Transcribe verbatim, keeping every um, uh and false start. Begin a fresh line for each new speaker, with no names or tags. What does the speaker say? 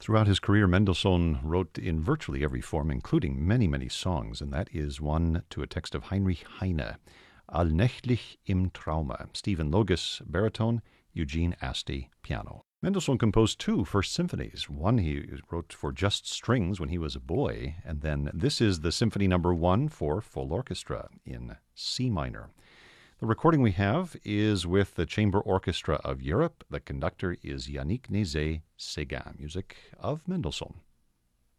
Throughout his career, Mendelssohn wrote in virtually every form, including many, many songs, and that is one to a text of Heinrich Heine, Allnächtlich im Traume, Stephen Logus, baritone, Eugene Asti, piano. Mendelssohn composed two First Symphonies. One he wrote for just strings when he was a boy, and then this is the Symphony Number One for full orchestra in C minor. The recording we have is with the Chamber Orchestra of Europe. The conductor is Yannick Nézet-Séguin, music of Mendelssohn.